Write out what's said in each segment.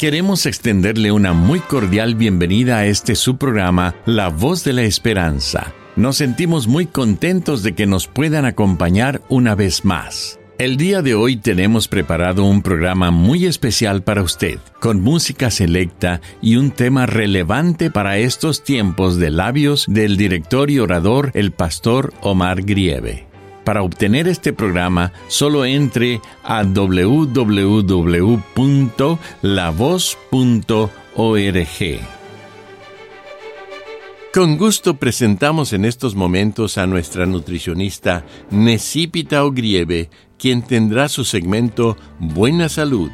Queremos extenderle una muy cordial bienvenida a este su programa, La Voz de la Esperanza. Nos sentimos muy contentos de que nos puedan acompañar una vez más. El día de hoy tenemos preparado un programa muy especial para usted, con música selecta y un tema relevante para estos tiempos de labios del director y orador, el pastor Omar Grieve. Para obtener este programa, solo entre a www.lavoz.org. Con gusto presentamos en estos momentos a nuestra nutricionista Necipita Ogrieve, quien tendrá su segmento Buena Salud.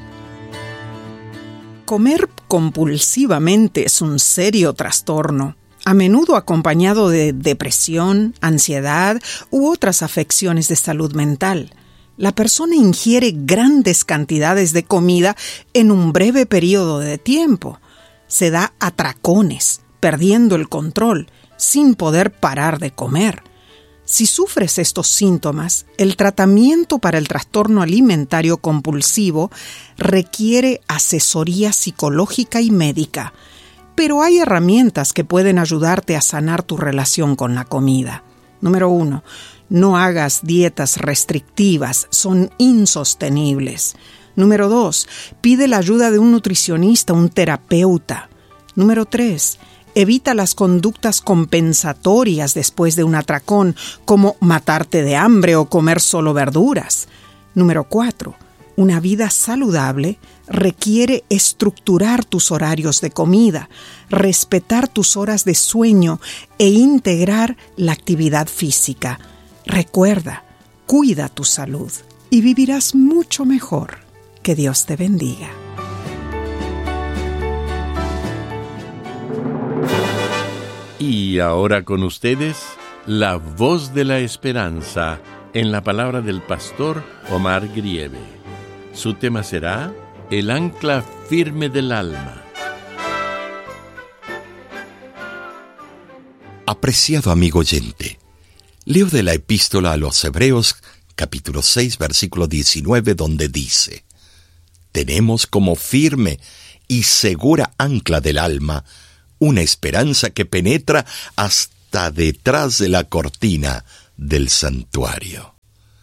Comer compulsivamente es un serio trastorno, a menudo acompañado de depresión, ansiedad u otras afecciones de salud mental. La persona ingiere grandes cantidades de comida en un breve periodo de tiempo. Se da atracones, perdiendo el control, sin poder parar de comer. Si sufres estos síntomas, el tratamiento para el trastorno alimentario compulsivo requiere asesoría psicológica y médica, pero hay herramientas que pueden ayudarte a sanar tu relación con la comida. Número 1. No hagas dietas restrictivas, son insostenibles. Número 2. Pide la ayuda de un nutricionista, un terapeuta. Número 3. Evita las conductas compensatorias después de un atracón, como matarte de hambre o comer solo verduras. Número 4. Una vida saludable requiere estructurar tus horarios de comida, respetar tus horas de sueño e integrar la actividad física. Recuerda, cuida tu salud y vivirás mucho mejor. Que Dios te bendiga. Y ahora con ustedes, La Voz de la Esperanza, en la palabra del pastor Omar Grieve. Su tema será El ancla firme del alma. Apreciado amigo oyente, leo de la epístola a los Hebreos, capítulo 6, versículo 19, donde dice: tenemos como firme y segura ancla del alma una esperanza que penetra hasta detrás de la cortina del santuario.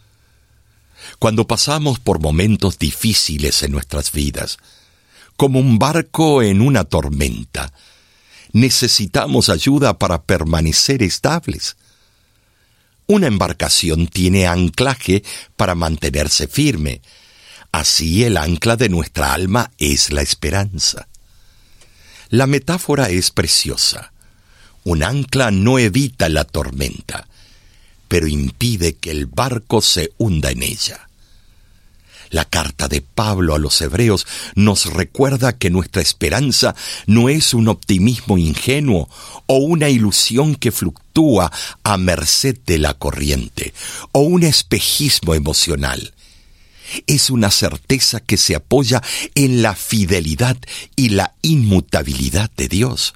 Cuando pasamos por momentos difíciles en nuestras vidas, como un barco en una tormenta, necesitamos ayuda para permanecer estables. Una embarcación tiene anclaje para mantenerse firme. Así el ancla de nuestra alma es la esperanza. La metáfora es preciosa. Un ancla no evita la tormenta, pero impide que el barco se hunda en ella. La carta de Pablo a los Hebreos nos recuerda que nuestra esperanza no es un optimismo ingenuo o una ilusión que fluctúa a merced de la corriente o un espejismo emocional. Es una certeza que se apoya en la fidelidad y la inmutabilidad de Dios.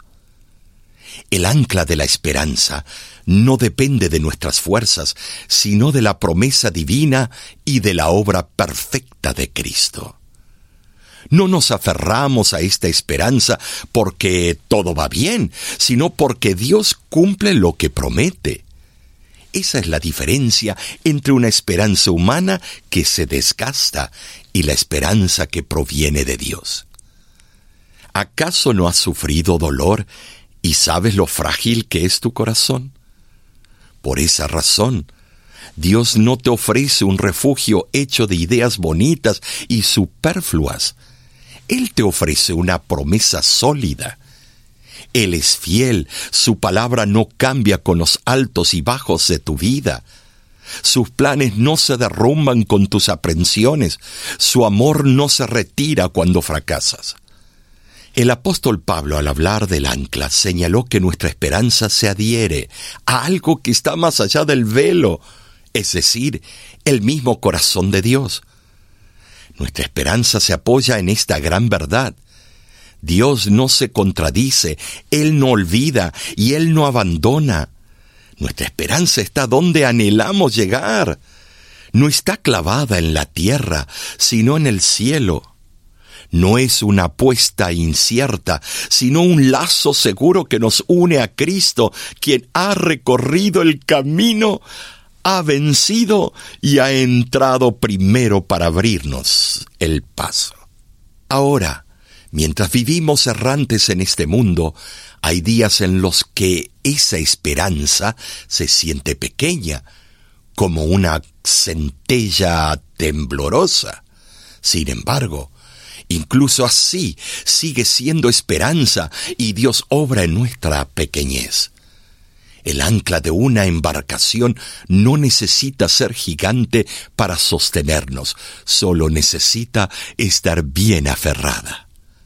El ancla de la esperanza no depende de nuestras fuerzas, sino de la promesa divina y de la obra perfecta de Cristo. No nos aferramos a esta esperanza porque todo va bien, sino porque Dios cumple lo que promete. Esa es la diferencia entre una esperanza humana que se desgasta y la esperanza que proviene de Dios. ¿Acaso no has sufrido dolor y sabes lo frágil que es tu corazón? Por esa razón, Dios no te ofrece un refugio hecho de ideas bonitas y superfluas. Él te ofrece una promesa sólida. Él es fiel, su palabra no cambia con los altos y bajos de tu vida. Sus planes no se derrumban con tus aprensiones, su amor no se retira cuando fracasas. El apóstol Pablo, al hablar del ancla, señaló que nuestra esperanza se adhiere a algo que está más allá del velo, es decir, el mismo corazón de Dios. Nuestra esperanza se apoya en esta gran verdad. Dios no se contradice, Él no olvida y Él no abandona. Nuestra esperanza está donde anhelamos llegar. No está clavada en la tierra, sino en el cielo. no es una apuesta incierta, sino un lazo seguro que nos une a Cristo, quien ha recorrido el camino, ha vencido y ha entrado primero para abrirnos el paso. Ahora, mientras vivimos errantes en este mundo, hay días en los que esa esperanza se siente pequeña, como una centella temblorosa. Sin embargo, incluso así sigue siendo esperanza y Dios obra en nuestra pequeñez. El ancla de una embarcación no necesita ser gigante para sostenernos, solo necesita estar bien aferrada.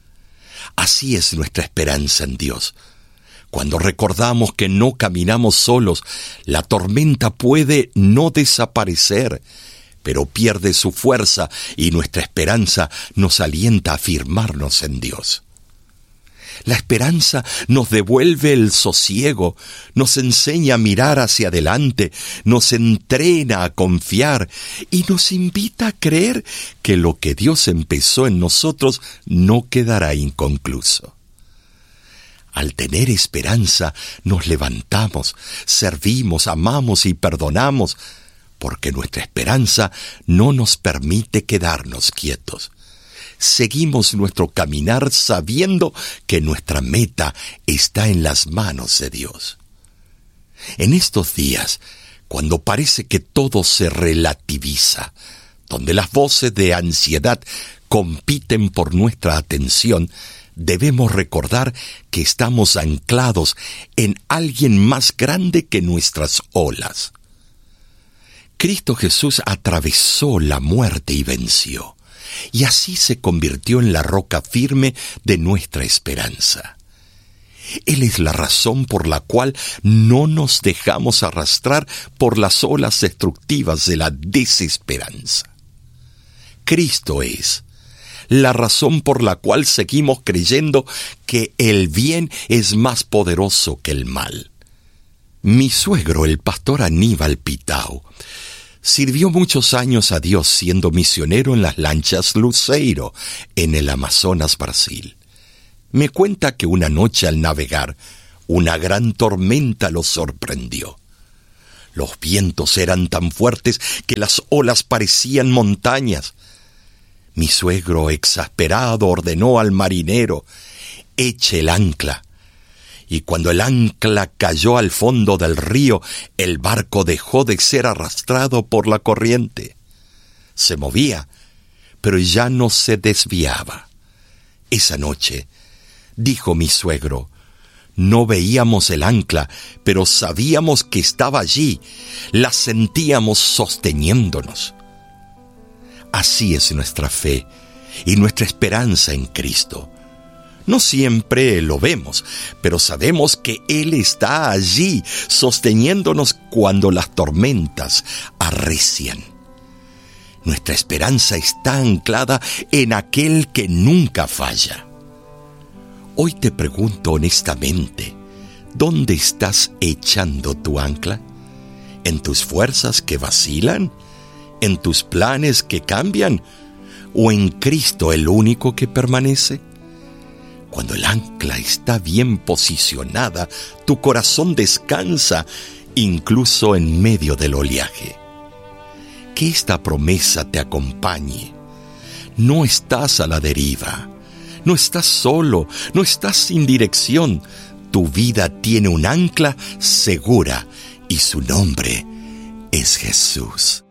Así es nuestra esperanza en Dios. Cuando recordamos que no caminamos solos, la tormenta puede no desaparecer, pero pierde su fuerza y nuestra esperanza nos alienta a afirmarnos en Dios. La esperanza nos devuelve el sosiego, nos enseña a mirar hacia adelante, nos entrena a confiar y nos invita a creer que lo que Dios empezó en nosotros no quedará inconcluso. Al tener esperanza, nos levantamos, servimos, amamos y perdonamos, porque nuestra esperanza no nos permite quedarnos quietos. Seguimos nuestro caminar sabiendo que nuestra meta está en las manos de Dios. En estos días, cuando parece que todo se relativiza, donde las voces de ansiedad compiten por nuestra atención, debemos recordar que estamos anclados en alguien más grande que nuestras olas. Cristo Jesús atravesó la muerte y venció, y así se convirtió en la roca firme de nuestra esperanza. Él es la razón por la cual no nos dejamos arrastrar por las olas destructivas de la desesperanza. Cristo es la razón por la cual seguimos creyendo que el bien es más poderoso que el mal. Mi suegro, el pastor Aníbal Pitao, sirvió muchos años a Dios siendo misionero en las lanchas Luceiro, en el Amazonas, Brasil. Me cuenta que una noche al navegar, una gran tormenta lo sorprendió. Los vientos eran tan fuertes que las olas parecían montañas. Mi suegro, exasperado, ordenó al marinero: eche el ancla. Y cuando el ancla cayó al fondo del río, el barco dejó de ser arrastrado por la corriente. Se movía, pero ya no se desviaba. Esa noche, dijo mi suegro, no veíamos el ancla, pero sabíamos que estaba allí. La sentíamos sosteniéndonos. Así es nuestra fe y nuestra esperanza en Cristo. No siempre lo vemos, pero sabemos que Él está allí, sosteniéndonos cuando las tormentas arrecian. Nuestra esperanza está anclada en aquel que nunca falla. Hoy te pregunto honestamente, ¿dónde estás echando tu ancla? ¿En tus fuerzas que vacilan? ¿En tus planes que cambian? ¿O en Cristo el único que permanece? Cuando el ancla está bien posicionada, tu corazón descansa, incluso en medio del oleaje. Que esta promesa te acompañe. No estás a la deriva, no estás solo, no estás sin dirección. Tu vida tiene un ancla segura y su nombre es Jesús.